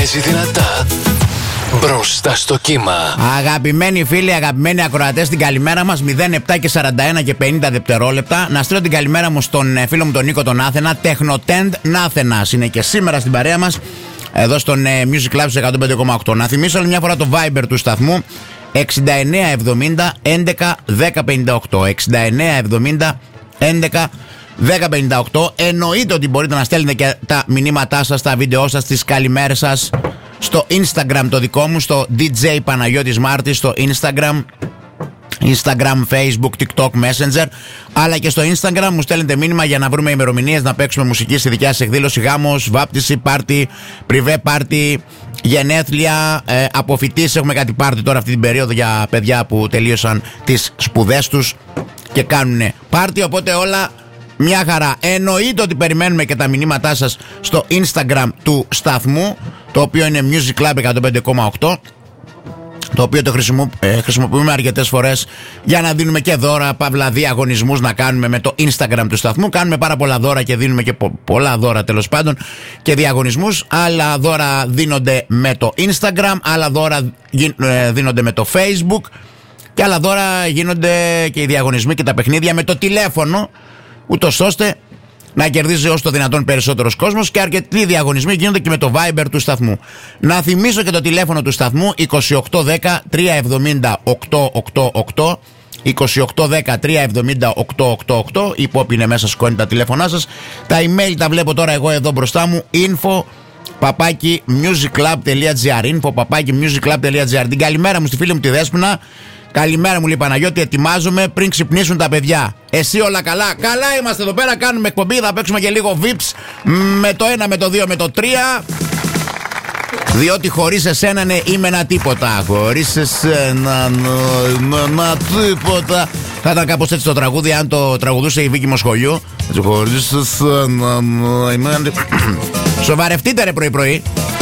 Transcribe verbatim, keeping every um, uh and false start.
παίζει δυνατά μπροστά στο κύμα. Αγαπημένοι φίλοι, αγαπημένοι ακροατές, την καλημέρα μας. μηδέν επτά και σαράντα ένα και πενήντα δευτερόλεπτα. Να στείλω την καλημέρα μου στον φίλο μου τον Νίκο τον Άθενα. Τεχνοτέντ Νάθενας είναι και σήμερα στην παρέα μας εδώ στον Music Club εκατόν πέντε κόμμα οκτώ. Να θυμίσω άλλη μια φορά το Viber του σταθμού εξήντα εννέα εβδομήντα έντεκα δέκα πενήντα οκτώ. εξήντα εννέα εβδομήντα έντεκα δέκα πενήντα οκτώ. Εννοείται ότι μπορείτε να στέλνετε και τα μηνύματά σας, τα βίντεό σας, τις καλημέρες σας στο Instagram το δικό μου, στο ντι τζέι Παναγιώτης Μάρτης, στο Instagram, Instagram, Facebook, TikTok, Messenger, αλλά και στο Instagram μου στέλνετε μήνυμα για να βρούμε ημερομηνίες να παίξουμε μουσική στη δικιά σας εκδήλωση, γάμος, βάπτιση, πάρτι, πριβέ πάρτι, γενέθλια, ε, αποφοιτήσεις. Έχουμε κάτι πάρτι τώρα αυτή την περίοδο για παιδιά που τελείωσαν τις σπουδές τους και κάνουν πάρτι, οπότε όλα μια χαρά. Εννοείται ότι περιμένουμε και τα μηνύματά σας στο Instagram του σταθμού, το οποίο είναι Music Club εκατόν πέντε κόμμα οκτώ, το οποίο το χρησιμοποιούμε αρκετές φορές για να δίνουμε και δώρα, παύλα διαγωνισμούς να κάνουμε με το Instagram του σταθμού. Κάνουμε πάρα πολλά δώρα και δίνουμε και πο- πολλά δώρα τέλος πάντων και διαγωνισμούς. Άλλα δώρα δίνονται με το Instagram, άλλα δώρα δίνονται με το Facebook και άλλα δώρα γίνονται και οι διαγωνισμοί και τα παιχνίδια με το τηλέφωνο, ούτως ώστε να κερδίζει όσο το δυνατόν περισσότερος κόσμος, και αρκετοί διαγωνισμοί γίνονται και με το Viber του σταθμού. Να θυμίσω και το τηλέφωνο του σταθμού είκοσι οκτώ δέκα τριακόσια εβδομήντα οκτώ ογδόντα οκτώ, είκοσι οκτώ δέκα τριακόσια εβδομήντα οκτώ ογδόντα οκτώ. Η Pop είναι μέσα, σηκώνει τα τηλέφωνά σας. Τα email τα βλέπω τώρα εγώ εδώ μπροστά μου. Info παπάκι musiclub.gr, info παπάκι musiclub.gr. Την καλημέρα μου στη φίλη μου τη Δέσποινα. Καλημέρα μου, λέει Παναγιώτη, ετοιμάζομαι πριν ξυπνήσουν τα παιδιά. Εσύ όλα καλά? Καλά είμαστε εδώ πέρα, κάνουμε εκπομπή, θα παίξουμε και λίγο Vips με το ένα, με το δύο, με το τρία. Διότι χωρίς εσένα ναι, είμαι ένα τίποτα. Χωρίς εσένα είμαι ένα τίποτα. Θα ήταν κάπως έτσι το τραγούδι αν το τραγουδούσε η Βίκη Μοσχολιού. Χωρίς εσένα είμαι ένα τίποτα. Σοβαρευτείτε ρε πρωί πρωί.